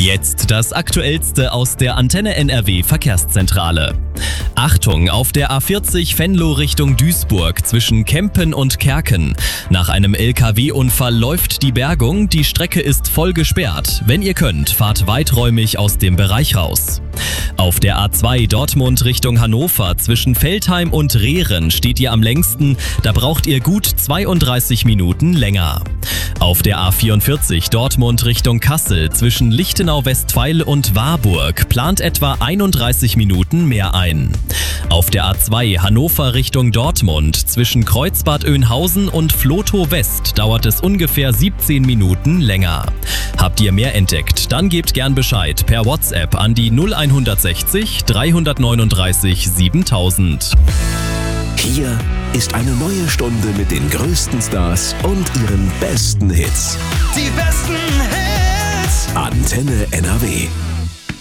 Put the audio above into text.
Jetzt das Aktuellste aus der Antenne NRW Verkehrszentrale. Achtung, auf der A40 Venlo Richtung Duisburg zwischen Kempen und Kerken. Nach einem LKW-Unfall läuft die Bergung, die Strecke ist voll gesperrt. Wenn ihr könnt, fahrt weiträumig aus dem Bereich raus. Auf der A2 Dortmund Richtung Hannover zwischen Veltheim und Rehren steht ihr am längsten, da braucht ihr gut 32 Minuten länger. Auf der A44 Dortmund Richtung Kassel zwischen Lichtenau-Westfeil und Warburg plant etwa 31 Minuten mehr ein. Auf der A2 Hannover Richtung Dortmund zwischen Kreuzbad Oeynhausen und Vlotho West dauert es ungefähr 17 Minuten länger. Habt ihr mehr entdeckt? Dann gebt gern Bescheid per WhatsApp an die 0160 339 7000. Hier ist eine neue Stunde mit den größten Stars und ihren besten Hits. Die besten Hits. Antenne NRW.